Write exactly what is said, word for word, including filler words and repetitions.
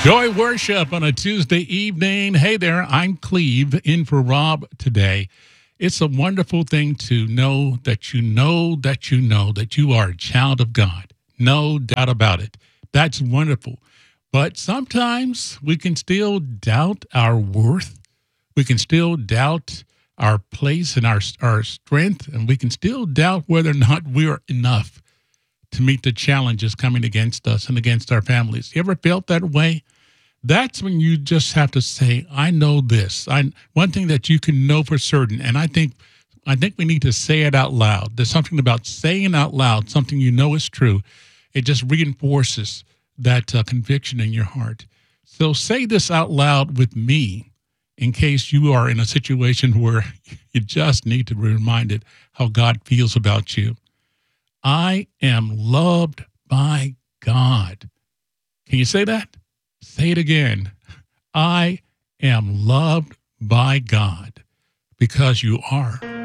Joy Worship on a Tuesday evening. Hey there, I'm Cleve in for Rob today. It's a wonderful thing to know that you know that you know that you are a child of God. No doubt about it. That's wonderful. But sometimes we can still doubt our worth. We can still doubt our place and our, our strength, and we can still doubt whether or not we are enough to meet the challenges coming against us and against our families. You ever felt that way? That's when you just have to say, I know this. I one thing that you can know for certain, and I think I think we need to say it out loud. There's something about saying out loud something you know is true. It just reinforces that uh, conviction in your heart. So say this out loud with me in case you are in a situation where you just need to be reminded how God feels about you. I am loved by God. Can you say that? Say it again. I am loved by God because you are.